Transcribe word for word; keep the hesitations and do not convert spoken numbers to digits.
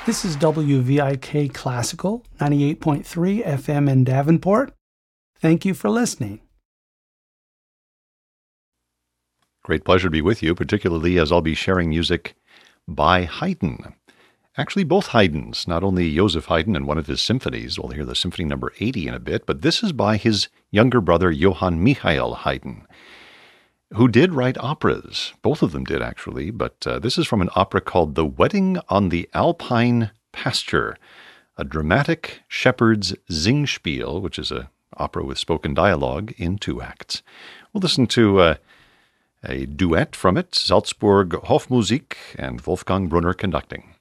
This is W V I K Classical, ninety-eight point three F M in Davenport. Thank you for listening. Great pleasure to be with you, particularly as I'll be sharing music by Haydn. Actually, both Haydns, not only Joseph Haydn and one of his symphonies, we'll hear the symphony number eighty in a bit, but this is by his younger brother, Johann Michael Haydn, who did write operas. Both of them did, actually, but uh, this is from an opera called The Wedding on the Alpine Pasture, a dramatic shepherd's Singspiel, which is an opera with spoken dialogue in two acts. We'll listen to uh, a duet from it, Salzburg Hofmusik and Wolfgang Brunner conducting.